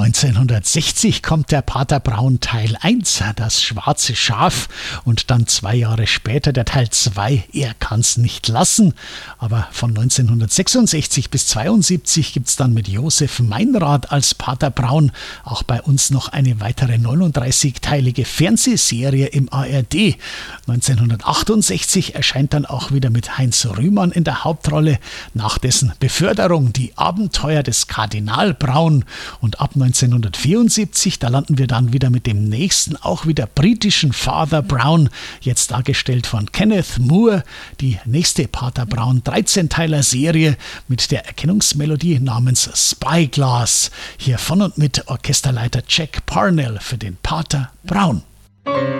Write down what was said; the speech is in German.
1960 kommt der Pater Brown Teil 1, das schwarze Schaf, und dann 2 Jahre später der Teil 2, er kann's nicht lassen. Aber von 1966 bis 72 gibt's dann mit Josef Meinrad als Pater Brown auch bei uns noch eine weitere 39-teilige Fernsehserie im ARD. 1968 erscheint dann auch wieder mit Heinz Rühmann in der Hauptrolle nach dessen Beförderung die Abenteuer des Kardinal Braun. Und ab 1974, da landen wir dann wieder mit dem nächsten, auch wieder britischen Father Brown, jetzt dargestellt von Kenneth Moore, die nächste Pater Brown 13-Teiler Serie mit der Erkennungsmelodie namens Spyglass. Hier von und mit Orchesterleiter Jack Parnell für den Pater Brown.